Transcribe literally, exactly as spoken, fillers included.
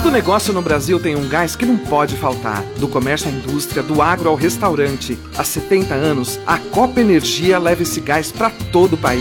Todo negócio no Brasil tem um gás que não pode faltar. Do comércio à indústria, do agro ao restaurante. Há setenta anos, a Copa Energia leva esse gás para todo o país.